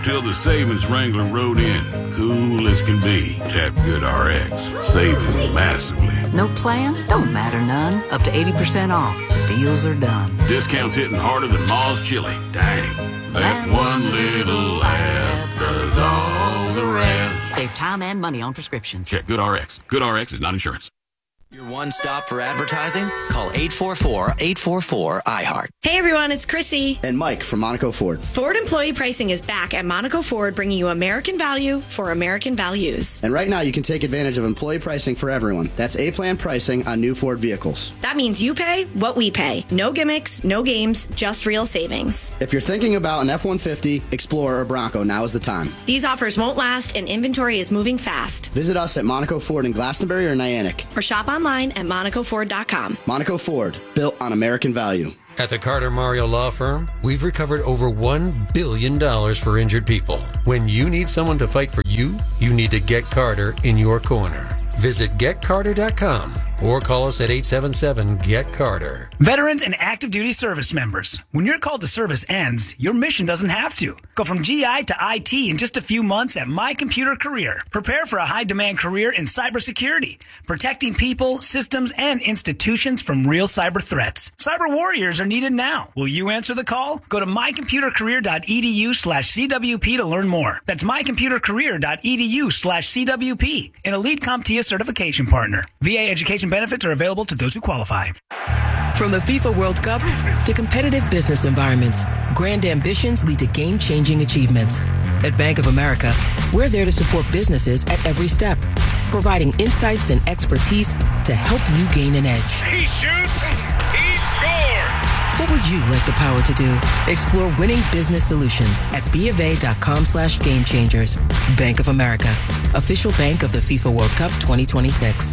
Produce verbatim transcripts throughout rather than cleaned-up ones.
till the savings Wrangler rode in. Cool as can be. Tap GoodRx. Saving massively. No plan? Don't matter none. Up to eighty percent off. Deals are done. Discounts hitting harder than Ma's chili. Dang. That one little app does all the rest. Save time and money on prescriptions. Check GoodRx. GoodRx is not insurance. Your one stop for advertising? Call eight four four, eight four four, I heart. Hey everyone, it's Chrissy. And Mike from Monaco Ford. Ford employee pricing is back at Monaco Ford, bringing you American value for American values. And right now you can take advantage of employee pricing for everyone. That's A-plan pricing on new Ford vehicles. That means you pay what we pay. No gimmicks, no games, just real savings. If you're thinking about an F one fifty, Explorer, or Bronco, now is the time. These offers won't last and inventory is moving fast. Visit us at Monaco Ford in Glastonbury or Niantic. Or shop online at monaco ford dot com. Monaco Ford, built on American value. At the Carter Mario Law Firm, we've recovered over one billion dollars for injured people. When you need someone to fight for you, you need to get Carter in your corner. Visit get carter dot com or call us at eight seven seven, get carter. Veterans and active duty service members, when your call to service ends, your mission doesn't have to. Go from G I to I T in just a few months at My Computer Career. Prepare for a high-demand career in cybersecurity, protecting people, systems, and institutions from real cyber threats. Cyber warriors are needed now. Will you answer the call? Go to my computer career dot e d u slash c w p to learn more. That's my computer career dot e d u slash c w p, an elite CompTIA certification partner. V A education benefits are available to those who qualify. From the FIFA World Cup to competitive business environments, grand ambitions lead to game-changing achievements. At Bank of America, we're there to support businesses at every step, providing insights and expertise to help you gain an edge. He shoots, he scores! What would you like the power to do? Explore winning business solutions at BofA.com slash game changers. Bank of America, official bank of the FIFA World Cup twenty twenty-six.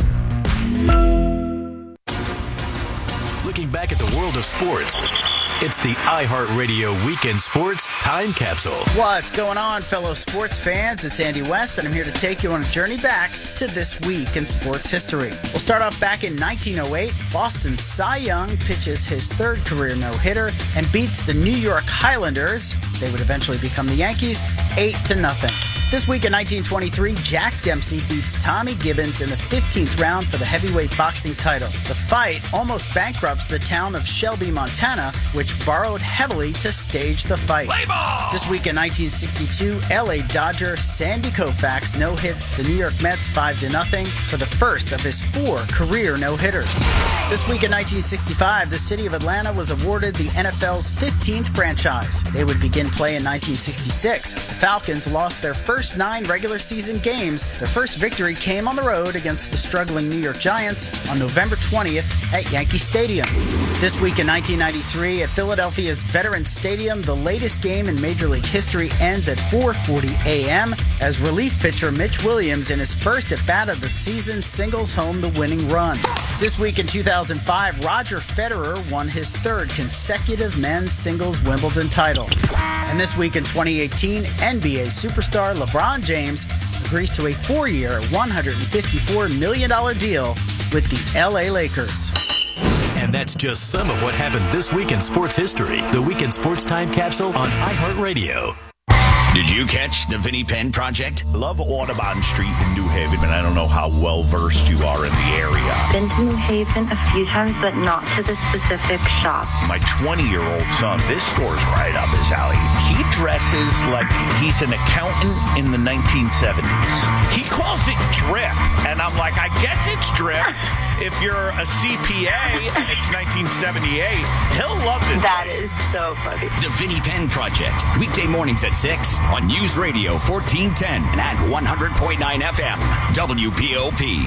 Looking back at the world of sports, it's the iHeartRadio Weekend Sports Time Capsule. What's going on, fellow sports fans? It's Andy West, and I'm here to take you on a journey back to this week in sports history. We'll start off back in nineteen oh eight. Boston's Cy Young pitches his third career no-hitter and beats the New York Highlanders, they would eventually become the Yankees, eight to nothing. This week in nineteen twenty-three, Jack Dempsey beats Tommy Gibbons in the fifteenth round for the heavyweight boxing title. The fight almost bankrupts the town of Shelby, Montana, which borrowed heavily to stage the fight. This week in nineteen sixty-two, L A Dodger Sandy Koufax no-hits the New York Mets five to nothing for the first of his four career no-hitters. This week in nineteen sixty-five, the city of Atlanta was awarded the N F L's fifteenth franchise. They would begin play in nineteen sixty-six. The Falcons lost their first nine regular season games. Their first victory came on the road against the struggling New York Giants on November twentieth at Yankee Stadium. This week in nineteen ninety-three, at Philadelphia's Veterans Stadium, the latest game in Major League history ends at four forty a.m. as relief pitcher Mitch Williams, in his first at-bat of the season, singles home the winning run. This week in two thousand five, Roger Federer won his third consecutive men's singles Wimbledon title. And this week in twenty eighteen, N B A superstar LeBron James agrees to a four-year, one hundred fifty-four million dollars deal with the L A Lakers. And that's just some of what happened this week in sports history. The Weekend Sports Time Capsule on iHeartRadio. Did you catch the Vinnie Penn Project? I love Audubon Street in New Haven, but I don't know how well-versed you are in the area. Been to New Haven a few times, but not to the specific shop. My twenty-year-old son, this store's right up his alley. He dresses like he's an accountant in the nineteen seventies. He calls it drip, and I'm like, I guess it's drip. If you're a C P A and it's nineteen seventy-eight, he'll love this That place. is so funny. The Vinnie Penn Project, weekday mornings at six on News Radio fourteen ten and one hundred point nine F M, W P O P.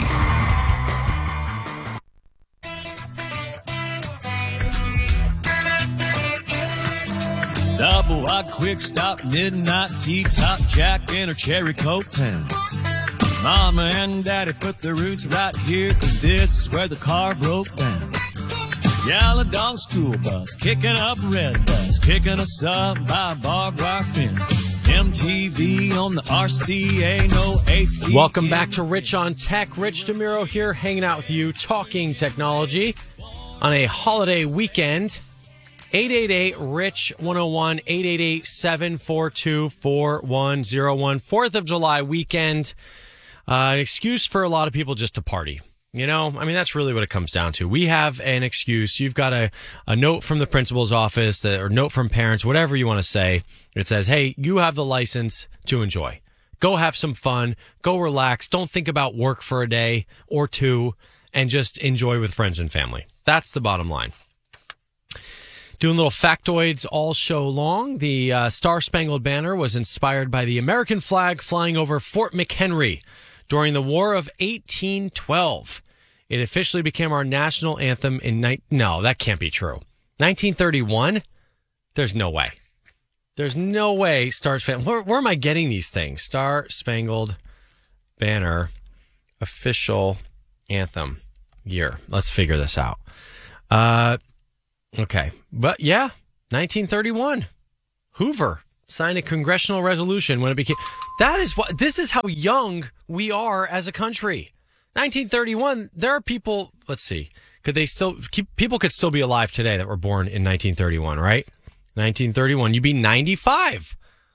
Double wide quick stop, midnight tea top, Jack in a cherry coke town. Mama and Daddy put their roots right here, cause this is where the car broke down. Yellow dog school bus, kicking up red bus, kicking us up by barbed wire fence. M T V on the R C A, no A C. Welcome back to Rich on Tech. Rich DeMuro here, hanging out with you, talking technology on a holiday weekend. eight eight eight, R I C H, one oh one, eight eight eight, seven four two, four one oh one. fourth of July weekend. Uh, an excuse for a lot of people just to party. You know, I mean, that's really what it comes down to. We have an excuse. You've got a, a note from the principal's office or note from parents, whatever you want to say. It says, hey, you have the license to enjoy. Go have some fun. Go relax. Don't think about work for a day or two and just enjoy with friends and family. That's the bottom line. Doing little factoids all show long. The uh, Star-Spangled Banner was inspired by the American flag flying over Fort McHenry during the War of eighteen twelve. It officially became our national anthem in... Ni- no, that can't be true. nineteen thirty-one? There's no way. There's no way Star-Spangled... Where, where am I getting these things? Star-Spangled Banner official anthem year. Let's figure this out. Uh, okay. But yeah, nineteen thirty-one. Hoover signed a congressional resolution when it became... That is what... This is how young we are as a country. nineteen thirty-one, there are people... Let's see. Could they still... People could still be alive today that were born in nineteen thirty-one, right? nineteen thirty-one. You'd be ninety-five.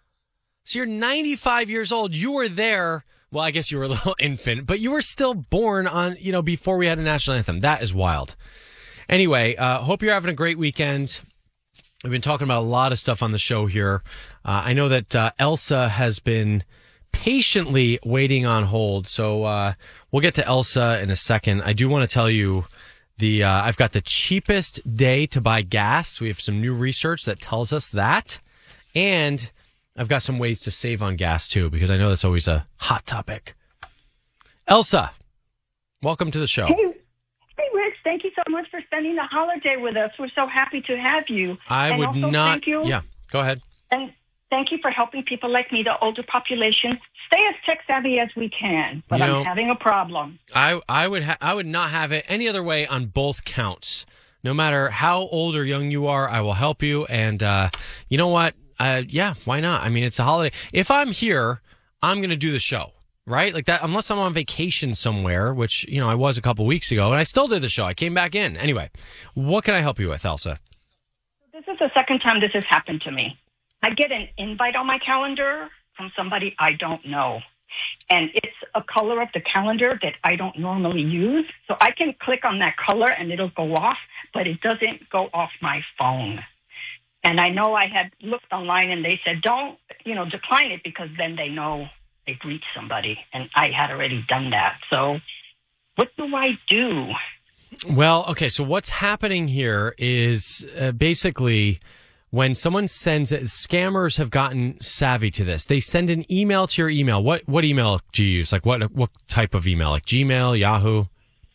So you're ninety-five years old. You were there... Well, I guess you were a little infant, but you were still born on, you know, before we had a national anthem. That is wild. Anyway, uh, hope you're having a great weekend. We've been talking about a lot of stuff on the show here. Uh, I know that uh, Elsa has been patiently waiting on hold, so uh, we'll get to Elsa in a second. I do want to tell you the uh, I've got the cheapest day to buy gas. We have some new research that tells us that, and I've got some ways to save on gas too, because I know that's always a hot topic. Elsa, welcome to the show. Hey. Hey, Rich, thank you so much for spending the holiday with us. We're so happy to have you. I and would also not. Thank you, yeah, go ahead. And thank you for helping people like me, the older population, stay as tech savvy as we can. But You know, I'm having a problem. I I would ha- I would not have it any other way on both counts. No matter how old or young you are, I will help you. And uh, you know what? Uh, yeah, why not? I mean, it's a holiday. If I'm here, I'm going to do the show. Right? Like that, unless I'm on vacation somewhere, which, you know, I was a couple weeks ago, and I still did the show. I came back in. Anyway, what can I help you with, Elsa? This is the second time this has happened to me. I get an invite on my calendar from somebody I don't know. And it's a color of the calendar that I don't normally use. So I can click on that color and it'll go off, but it doesn't go off my phone. And I know I had looked online and they said, don't, you know, decline it because then they know they've reached somebody, and I had already done that. So what do I do? Well, okay, so what's happening here is uh, basically when someone sends it, scammers have gotten savvy to this. They send an email to your email. What what email do you use? Like what what type of email? Like Gmail, Yahoo?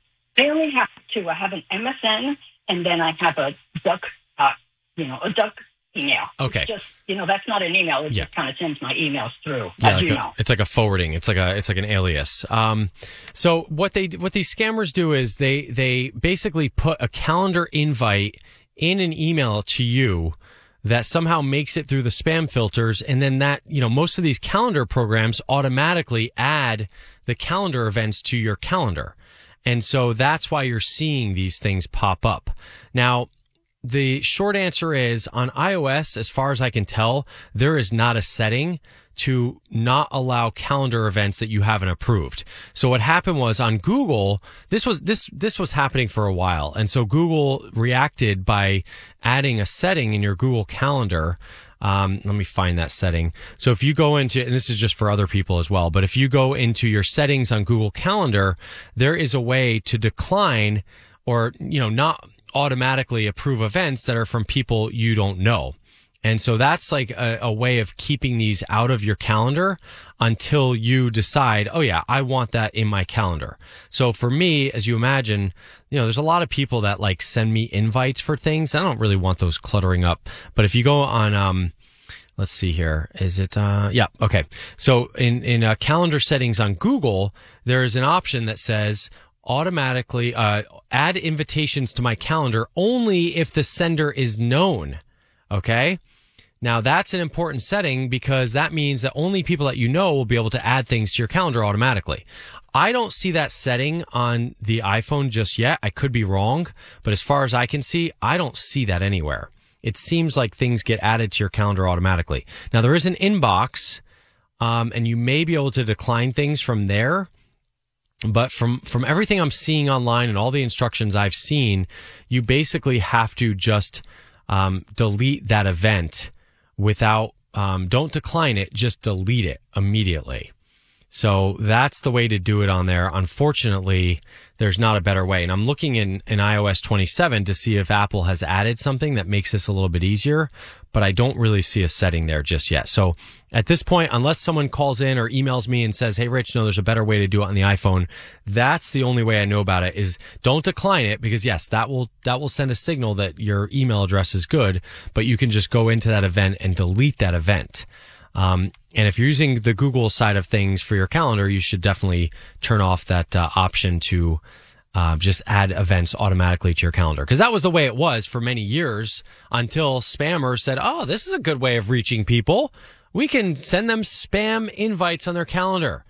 I only have two. I have an M S N, and then I have a duck, uh, you know, a duck email. Okay. It's just, you know, that's not an email. It Yeah. just kind of sends my emails through, Yeah, as like you a- know. it's like a forwarding. It's like a it's like an alias. Um, so what they what these scammers do is they they basically put a calendar invite in an email to you that somehow makes it through the spam filters, and then that, you know, most of these calendar programs automatically add the calendar events to your calendar. And so that's why you're seeing these things pop up. Now, the short answer is on iOS, as far as I can tell, there is not a setting to not allow calendar events that you haven't approved. So what happened was on Google, this was this this was happening for a while, and so Google reacted by adding a setting in your Google Calendar. Um, let me find that setting. So if you go into, and this is just for other people as well, but if you go into your settings on Google Calendar, there is a way to decline or, you know, not automatically approve events that are from people you don't know. And so that's like a, a way of keeping these out of your calendar until you decide, oh yeah, I want that in my calendar. So for me, as you imagine, you know, there's a lot of people that like send me invites for things. I don't really want those cluttering up. But if you go on, um, let's see here, is it, uh, yeah, okay. So in, in uh, calendar settings on Google, there is an option that says automatically, uh, add invitations to my calendar only if the sender is known. Okay. Now that's an important setting because that means that only people that you know will be able to add things to your calendar automatically. I don't see that setting on the iPhone just yet. I could be wrong, but as far as I can see, I don't see that anywhere. it seems like things get added to your calendar automatically. Now, there is an inbox, um, and you may be able to decline things from there. But from, from everything I'm seeing online and all the instructions I've seen, you basically have to just um, delete that event without, um, don't decline it, just delete it immediately. So that's the way to do it on there. Unfortunately, there's not a better way. And I'm looking in, in i O S twenty-seven to see if Apple has added something that makes this a little bit easier, but I don't really see a setting there just yet. So at this point, unless someone calls in or emails me and says, hey, Rich, no, there's a better way to do it on the iPhone, that's the only way I know about it, is don't decline it, because yes, that will, that will send a signal that your email address is good, but you can just go into that event and delete that event. Um, and if you're using the Google side of things for your calendar, you should definitely turn off that uh, option to uh, just add events automatically to your calendar. Because that was the way it was for many years until spammers said, oh, this is a good way of reaching people. We can send them spam invites on their calendar.